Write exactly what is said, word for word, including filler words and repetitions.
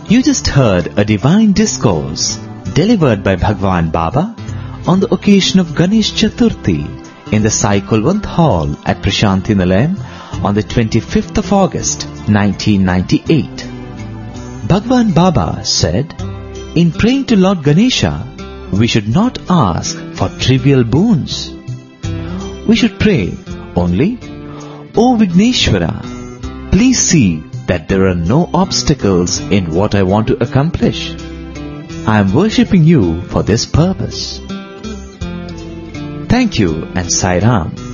You just heard a divine discourse delivered by Bhagwan Baba on the occasion of Ganesh Chaturthi in the Sai Kulwant Hall at Prashanthi Nilayam on the twenty-fifth of August nineteen ninety-eight. Bhagwan Baba said, in praying to Lord Ganesha, we should not ask for trivial boons. We should pray only, O Vigneshwara, please see that there are no obstacles in what I want to accomplish. I am worshipping you for this purpose. Thank you and Sai Ram.